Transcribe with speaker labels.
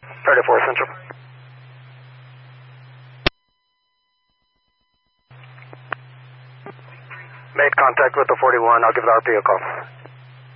Speaker 1: 34 Central. Made contact with the 41. I'll give the RP a call.